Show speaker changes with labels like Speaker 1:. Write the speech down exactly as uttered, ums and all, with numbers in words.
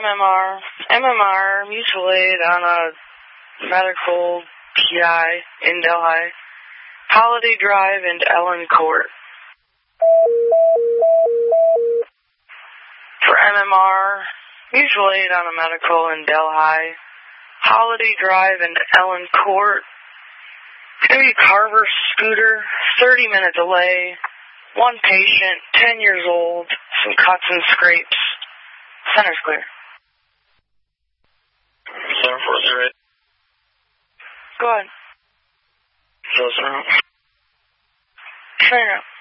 Speaker 1: M M R. M M R, mutual aid on a medical P I in Delhi. Holiday Drive and Ellen Court. For M M R, mutual aid on a medical in Delhi. Holiday Drive and Ellen Court. Maybe Carver Scooter, thirty minute delay. One patient, ten years old, some cuts and scrapes. Center's clear.
Speaker 2: seven four zero eight.
Speaker 1: Go ahead.
Speaker 2: Close around.
Speaker 1: Fair enough.